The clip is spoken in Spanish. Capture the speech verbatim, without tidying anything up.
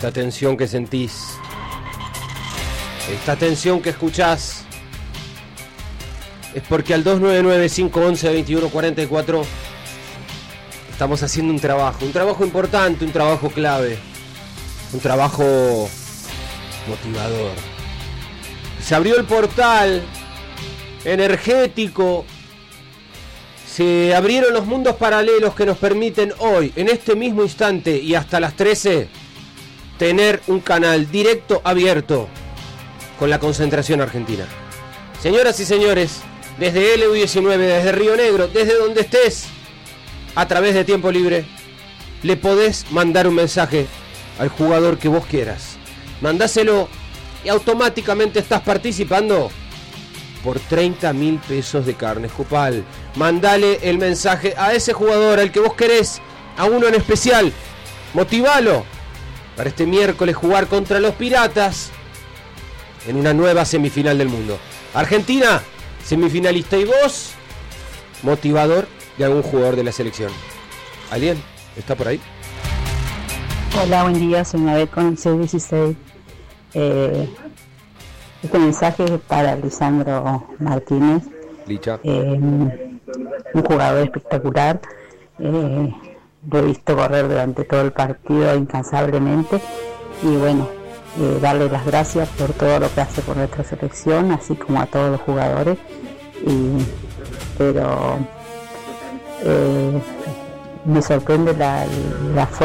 esta tensión que sentís, esta tensión que escuchás, es porque al dos nueve nueve, cinco once, veintiuno cuarenta y cuatro estamos haciendo un trabajo, un trabajo importante, un trabajo clave, un trabajo motivador. Se abrió el portal energético, se abrieron los mundos paralelos que nos permiten hoy, en este mismo instante y hasta las trece, tener un canal directo abierto con la concentración argentina. Señoras y señores, desde L U diecinueve, desde Río Negro, desde donde estés, a través de Tiempo Libre, le podés mandar un mensaje al jugador que vos quieras. Mandáselo y automáticamente estás participando por treinta mil pesos de carne Copal. Mandale el mensaje a ese jugador, al que vos querés, a uno en especial. Motivalo para este miércoles jugar contra los Piratas en una nueva semifinal del mundo. Argentina, semifinalista, y vos, motivador de algún jugador de la selección. ¿Alguien está por ahí? Hola, buen día, soy Mabel con el C dieciséis. Eh, este mensaje es para Lisandro Martínez, Licha. Eh, un jugador espectacular. Eh, lo he visto correr durante todo el partido incansablemente y bueno, eh, darle las gracias por todo lo que hace por nuestra selección, así como a todos los jugadores. Y, pero eh, me sorprende la, la